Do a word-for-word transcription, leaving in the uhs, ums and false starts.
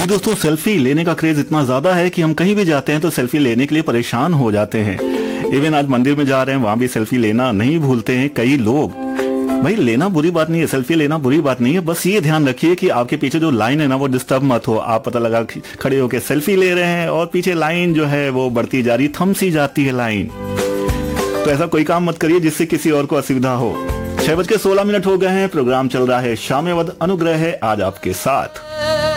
जी दोस्तों, सेल्फी लेने का क्रेज इतना ज्यादा है कि हम कहीं भी जाते हैं तो सेल्फी लेने के लिए परेशान हो जाते हैं। इवन आज मंदिर में जा रहे हैं, वहां भी सेल्फी लेना नहीं भूलते हैं कई लोग। भाई लेना बुरी बात नहीं है, सेल्फी लेना बुरी बात नहीं है, बस ये ध्यान रखिए कि आपके पीछे जो लाइन है ना वो डिस्टर्ब मत हो। आप पता लगा खड़े होकर सेल्फी ले रहे हैं और पीछे लाइन जो है वो बढ़ती जा रही, थम सी जाती है लाइन। तो ऐसा कोई काम मत करिए जिससे किसी और को असुविधा हो। छह बज के सोलह मिनट हो गए हैं, प्रोग्राम चल रहा है शामेवद, अनुग्रह है आज आपके साथ।